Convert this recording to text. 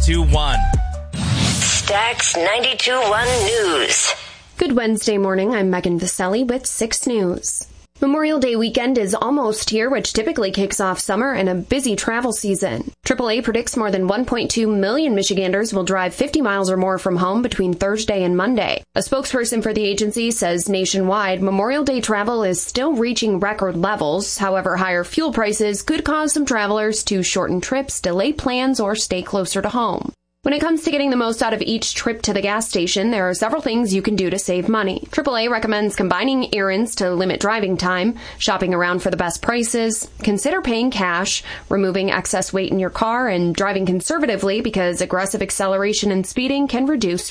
92.1. Stax 92.1 News. Good Wednesday morning. I'm Megan Viselli with 6 News. Memorial Day weekend is almost here, which typically kicks off summer and a busy travel season. AAA predicts more than 1.2 million Michiganders will drive 50 miles or more from home between Thursday and Monday. A spokesperson for the agency says nationwide, Memorial Day travel is still reaching record levels. However, higher fuel prices could cause some travelers to shorten trips, delay plans, or stay closer to home. When it comes to getting the most out of each trip to the gas station, there are several things you can do to save money. AAA recommends combining errands to limit driving time, shopping around for the best prices, consider paying cash, removing excess weight in your car, and driving conservatively because aggressive acceleration and speeding can reduce